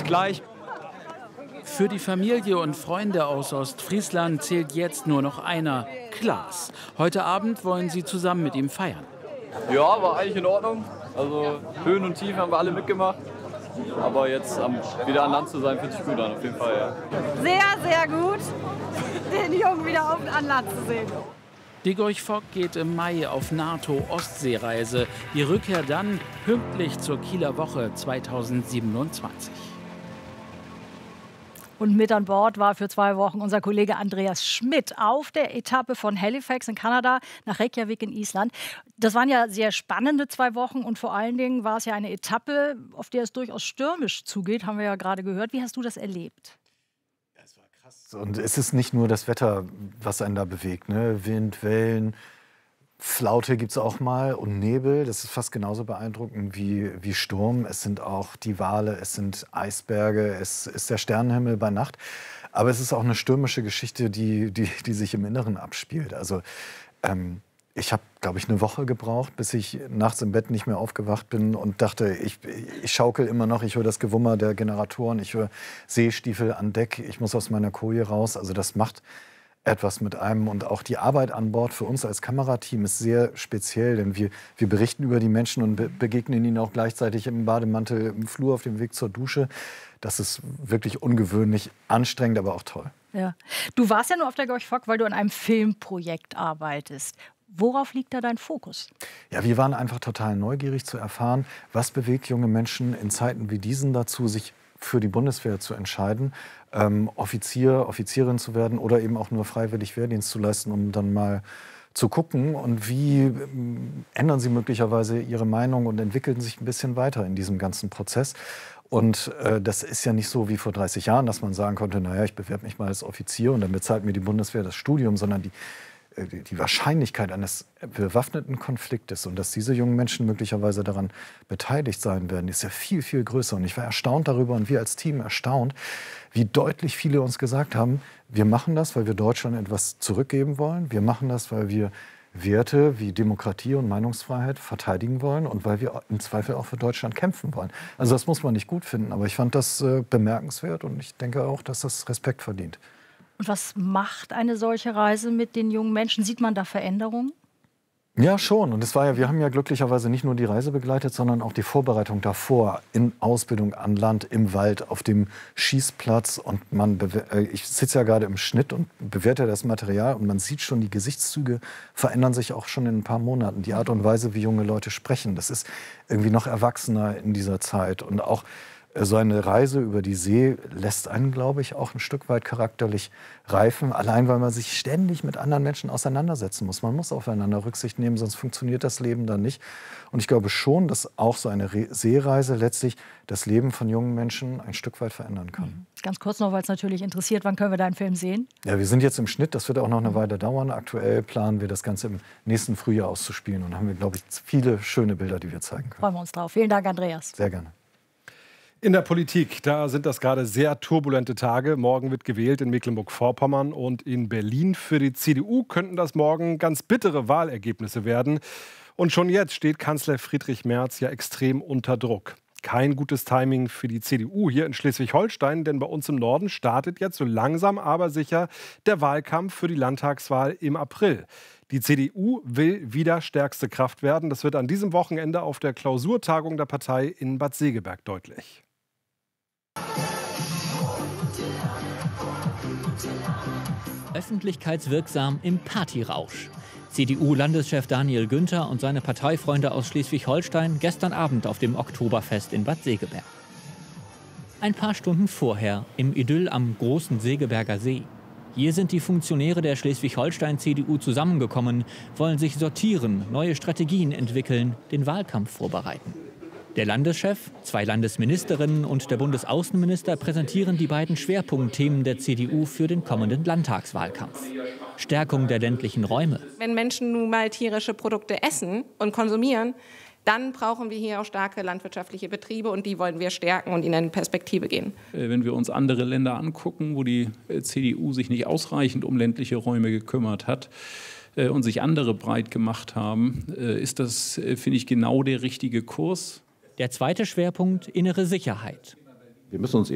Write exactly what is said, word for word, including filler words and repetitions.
gleich. Für die Familie und Freunde aus Ostfriesland zählt jetzt nur noch einer, Klaas. Heute Abend wollen sie zusammen mit ihm feiern. Ja, war eigentlich in Ordnung. Also Höhen und Tiefen haben wir alle mitgemacht. Aber jetzt um, wieder an Land zu sein, fühlt sich gut an, auf jeden Fall. Ja. Sehr, sehr gut, den Jungen wieder auf, an Land zu sehen. Die Gorch Fock geht im Mai auf NATO-Ostseereise. Die Rückkehr dann pünktlich zur Kieler Woche zweitausendsiebenundzwanzig. Und mit an Bord war für zwei Wochen unser Kollege Andreas Schmidt auf der Etappe von Halifax in Kanada nach Reykjavik in Island. Das waren ja sehr spannende zwei Wochen und vor allen Dingen war es ja eine Etappe, auf der es durchaus stürmisch zugeht, haben wir ja gerade gehört. Wie hast du das erlebt? Ja, es war krass. Und es ist nicht nur das Wetter, was einen da bewegt, ne? Wind, Wellen, Flaute gibt es auch mal und Nebel. Das ist fast genauso beeindruckend wie, wie Sturm. Es sind auch die Wale, es sind Eisberge, es ist der Sternenhimmel bei Nacht. Aber es ist auch eine stürmische Geschichte, die, die, die sich im Inneren abspielt. Also ähm, ich habe, glaube ich, eine Woche gebraucht, bis ich nachts im Bett nicht mehr aufgewacht bin und dachte, ich, ich schaukel immer noch, ich höre das Gewummer der Generatoren, ich höre Seestiefel an Deck, ich muss aus meiner Koje raus. Also das macht etwas mit einem. Und auch die Arbeit an Bord für uns als Kamerateam ist sehr speziell, denn wir, wir berichten über die Menschen und be begegnen ihnen auch gleichzeitig im Bademantel, im Flur, auf dem Weg zur Dusche. Das ist wirklich ungewöhnlich, anstrengend, aber auch toll. Ja. Du warst ja nur auf der Gorch Fock, weil du an einem Filmprojekt arbeitest. Worauf liegt da dein Fokus? Ja, wir waren einfach total neugierig zu erfahren, was bewegt junge Menschen in Zeiten wie diesen dazu, sich für die Bundeswehr zu entscheiden, ähm, Offizier, Offizierin zu werden oder eben auch nur freiwillig Wehrdienst zu leisten, um dann mal zu gucken und wie ähm, ändern sie möglicherweise ihre Meinung und entwickeln sich ein bisschen weiter in diesem ganzen Prozess. Und äh, das ist ja nicht so wie vor dreißig Jahren, dass man sagen konnte, naja, ich bewerbe mich mal als Offizier und dann bezahlt mir die Bundeswehr das Studium, sondern die die Wahrscheinlichkeit eines bewaffneten Konfliktes und dass diese jungen Menschen möglicherweise daran beteiligt sein werden, ist ja viel, viel größer. Und ich war erstaunt darüber und wir als Team erstaunt, wie deutlich viele uns gesagt haben, wir machen das, weil wir Deutschland etwas zurückgeben wollen. Wir machen das, weil wir Werte wie Demokratie und Meinungsfreiheit verteidigen wollen und weil wir im Zweifel auch für Deutschland kämpfen wollen. Also das muss man nicht gut finden, aber ich fand das äh, bemerkenswert und ich denke auch, dass das Respekt verdient. Und was macht eine solche Reise mit den jungen Menschen? Sieht man da Veränderungen? Ja, schon. Und es war ja, wir haben ja glücklicherweise nicht nur die Reise begleitet, sondern auch die Vorbereitung davor in Ausbildung an Land, im Wald, auf dem Schießplatz. Und man, ich sitze ja gerade im Schnitt und bewerte das Material und man sieht schon, die Gesichtszüge verändern sich auch schon in ein paar Monaten. Die Art und Weise, wie junge Leute sprechen, das ist irgendwie noch erwachsener in dieser Zeit. Und auch so eine Reise über die See lässt einen, glaube ich, auch ein Stück weit charakterlich reifen. Allein, weil man sich ständig mit anderen Menschen auseinandersetzen muss. Man muss aufeinander Rücksicht nehmen, sonst funktioniert das Leben dann nicht. Und ich glaube schon, dass auch so eine Re- Seereise letztlich das Leben von jungen Menschen ein Stück weit verändern kann. Ganz kurz noch, weil es natürlich interessiert, wann können wir deinen Film sehen? Ja, wir sind jetzt im Schnitt, das wird auch noch eine Weile dauern. Aktuell planen wir das Ganze im nächsten Frühjahr auszuspielen. Und haben wir, glaube ich, viele schöne Bilder, die wir zeigen können. Freuen wir uns drauf. Vielen Dank, Andreas. Sehr gerne. In der Politik, da sind das gerade sehr turbulente Tage. Morgen wird gewählt in Mecklenburg-Vorpommern und in Berlin. Für die C D U könnten das morgen ganz bittere Wahlergebnisse werden. Und schon jetzt steht Kanzler Friedrich Merz ja extrem unter Druck. Kein gutes Timing für die C D U hier in Schleswig-Holstein, denn bei uns im Norden startet jetzt so langsam aber sicher der Wahlkampf für die Landtagswahl im April. Die C D U will wieder stärkste Kraft werden. Das wird an diesem Wochenende auf der Klausurtagung der Partei in Bad Segeberg deutlich. Öffentlichkeitswirksam im Partyrausch. C D U-Landeschef Daniel Günther und seine Parteifreunde aus Schleswig-Holstein gestern Abend auf dem Oktoberfest in Bad Segeberg. Ein paar Stunden vorher im Idyll am großen Segeberger See. Hier sind die Funktionäre der Schleswig-Holstein-C D U zusammengekommen, wollen sich sortieren, neue Strategien entwickeln, den Wahlkampf vorbereiten. Der Landeschef, zwei Landesministerinnen und der Bundesaußenminister präsentieren die beiden Schwerpunktthemen der C D U für den kommenden Landtagswahlkampf. Stärkung der ländlichen Räume. Wenn Menschen nun mal tierische Produkte essen und konsumieren, dann brauchen wir hier auch starke landwirtschaftliche Betriebe und die wollen wir stärken und ihnen eine Perspektive geben. Wenn wir uns andere Länder angucken, wo die C D U sich nicht ausreichend um ländliche Räume gekümmert hat und sich andere breit gemacht haben, ist das, finde ich, genau der richtige Kurs. Der zweite Schwerpunkt: innere Sicherheit. Wir müssen uns